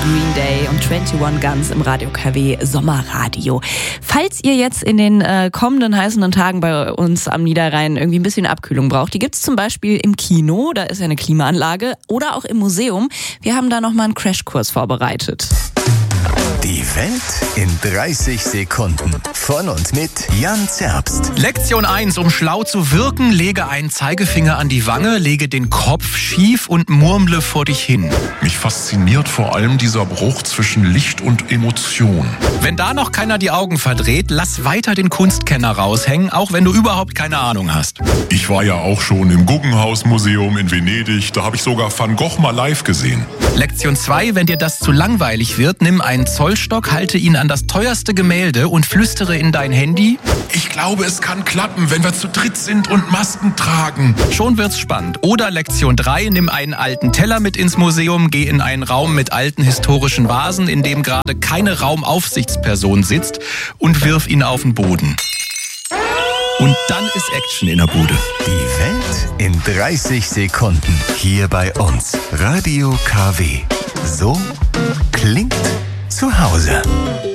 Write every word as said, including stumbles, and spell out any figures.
Green Day und einundzwanzig Guns im Radio K W Sommerradio. Falls ihr jetzt in den äh, kommenden heißen Tagen bei uns am Niederrhein irgendwie ein bisschen Abkühlung braucht, die gibt's zum Beispiel im Kino, da ist ja eine Klimaanlage, oder auch im Museum. Wir haben da nochmal einen Crashkurs vorbereitet. Die Welt in dreißig Sekunden. Von und mit Jan Zerbst. Lektion eins. Um schlau zu wirken, lege einen Zeigefinger an die Wange, lege den Kopf schief und murmle vor dich hin. Mich fasziniert vor allem dieser Bruch zwischen Licht und Emotion. Wenn da noch keiner die Augen verdreht, lass weiter den Kunstkenner raushängen, auch wenn du überhaupt keine Ahnung hast. Ich war ja auch schon im Guggenhaus-Museum in Venedig. Da habe ich sogar Van Gogh mal live gesehen. Lektion zwei. Wenn dir das zu langweilig wird, nimm einen Zollstock, halte ihn an das teuerste Gemälde und flüstere in dein Handy: Ich glaube, es kann klappen, wenn wir zu dritt sind und Masken tragen. Schon wird's spannend. Oder Lektion drei. Nimm einen alten Teller mit ins Museum, geh in einen Raum mit alten historischen Vasen, in dem gerade keine Raumaufsichtsperson sitzt, und wirf ihn auf den Boden. Und dann ist Action in der Bude. Die Welt in dreißig Sekunden. Hier bei uns. Radio K W. So klingt zu Hause.